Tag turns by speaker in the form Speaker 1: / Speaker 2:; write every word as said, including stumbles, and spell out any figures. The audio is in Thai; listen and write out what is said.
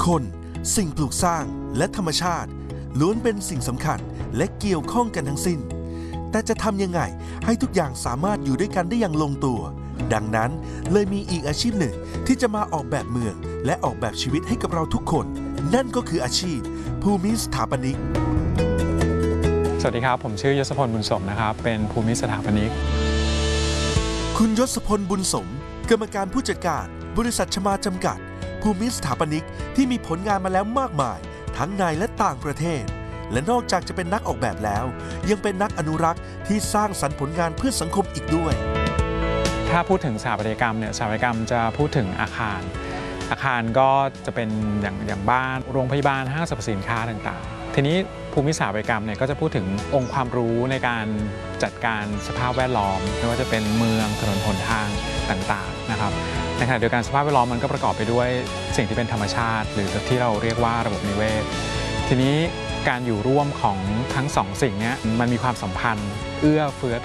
Speaker 1: คนสิ่งปลูกสร้างและธรรมชาติล้วนเป็นสิ่งสำคัญและเกี่ยวข้องกันทั้งสิ้นแต่จะทำยังไงให้ทุกอย่างสามารถอยู่ด้วยกันได้อย่างลงตัวดังนั้นเลยมีอีกอาชีพหนึ่งที่จะมาออกแบบเมืองและออกแบบชีวิตให้กับเราทุกคนนั่นก็คืออาชีพภูมิสถาปนิก
Speaker 2: สวัสดีครับผมชื่อยศพลบุญสมนะครับเป็นภูมิสถาปนิก
Speaker 1: คุณยศพลบุญสมกรรมการผู้จัดการบริษัทชมาจำกัดภูมิสถาปนิกที่มีผลงานมาแล้วมากมายทั้งในและต่างประเทศและนอกจากจะเป็นนักออกแบบแล้วยังเป็นนักอนุรักษ์ที่สร้างสรรค์ผลงานเพื่อสังคมอีกด้วย
Speaker 2: ถ้าพูดถึงสถาปัตยกรรมเนี่ยสถาปัตยกรรมจะพูดถึงอาคารอาคารก็จะเป็นอย่างอย่างบ้านโรงพยาบาลห้างสรรพสินค้าต่างๆทีนี้ภูมิสถาปัตยกรรมเนี่ยก็จะพูดถึงองค์ความรู้ในการจัดการสภาพแวดล้อมไม่ว่าจะเป็นเมืองถนนหนทางต่างๆนะครับในขณะเดียวกันสภาพแวดล้อมมันก็ประกอบไปด้วยสิ่งที่เป็นธรรมชาติหรือที่เราเรียกว่าระบบนิเวศทีนี้การอยู่ร่วมของทั้งสองสิ่งนี้มันมีความสัมพันธ์เอื้อเฟื้อ